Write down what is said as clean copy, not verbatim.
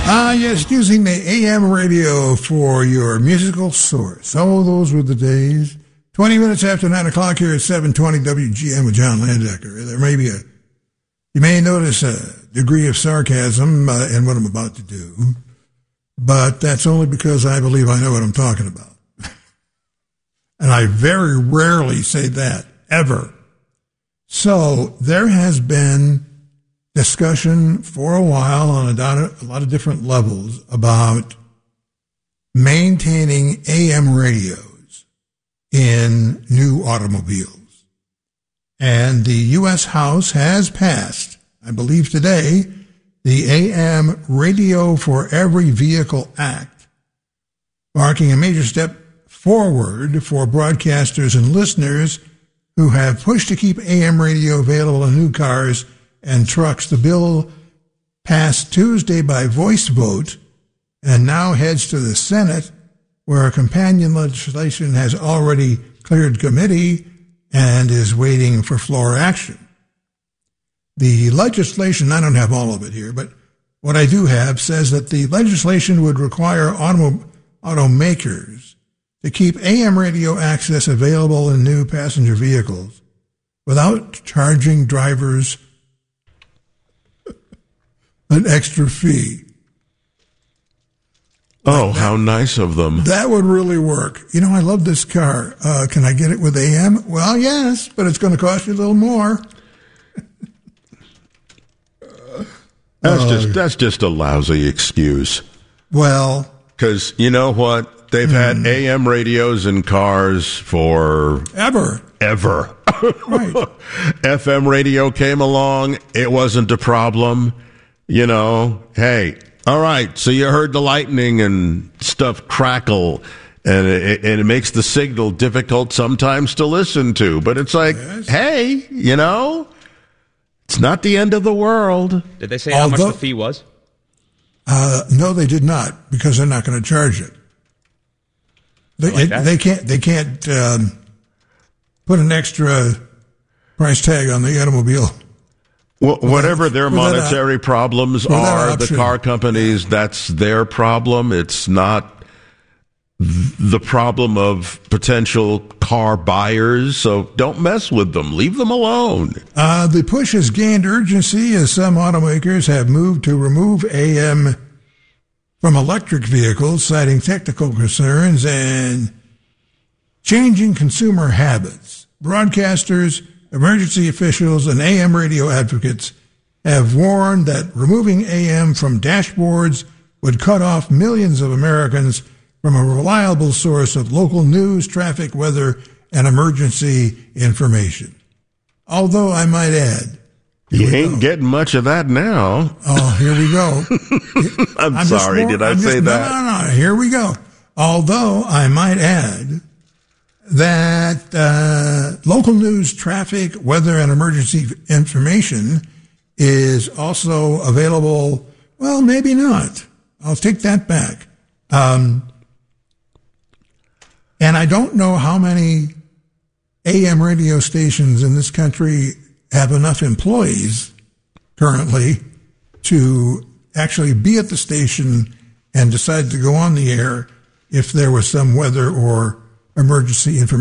Yes, using the AM radio for your musical source. Oh, those were the days. 20 minutes after 9 o'clock here at 720 WGN with John Landecker. There may be you may notice a degree of sarcasm in what I'm about to do, but that's only because I believe I know what I'm talking about. And I very rarely say that, ever. So there has been discussion for a while on a lot of different levels about maintaining AM radios in new automobiles. And the U.S. House has passed, I believe today, the AM Radio for Every Vehicle Act, marking a major step forward for broadcasters and listeners who have pushed to keep AM radio available in new cars and trucks. The bill passed Tuesday by voice vote and now heads to the Senate, where a companion legislation has already cleared committee and is waiting for floor action. The legislation, I don't have all of it here, but what I do have says that the legislation would require automakers to keep AM radio access available in new passenger vehicles without charging drivers an extra fee. Oh, how nice of them. That would really work. You know, I love this car. Can I get it with AM? Well, yes, but it's going to cost you a little more. That's just a lousy excuse. Well, because you know what? They've had AM radios in cars for ever. Right. FM radio came along. It wasn't a problem. You know, hey, all right. So you heard the lightning and stuff crackle, and it makes the signal difficult sometimes to listen to. But it's like, hey, you know, it's not the end of the world. Did they say how much the fee was? No, they did not, because they're not going to charge it. They can't put an extra price tag on the automobile. Well, whatever their monetary problems are, the car companies, that's their problem. It's not the problem of potential car buyers, so don't mess with them. Leave them alone. The push has gained urgency as some automakers have moved to remove AM from electric vehicles, citing technical concerns and changing consumer habits. Broadcasters, emergency officials, and AM radio advocates have warned that removing AM from dashboards would cut off millions of Americans from a reliable source of local news, traffic, weather, and emergency information. Although I might add, you ain't getting much of that now. Oh, here we go. I'm sorry, did I say that? No, here we go. Although I might add that local news, traffic, weather, and emergency information is also available. Well, maybe not. I'll take that back. And I don't know how many AM radio stations in this country have enough employees currently to actually be at the station and decide to go on the air if there was some weather or emergency information.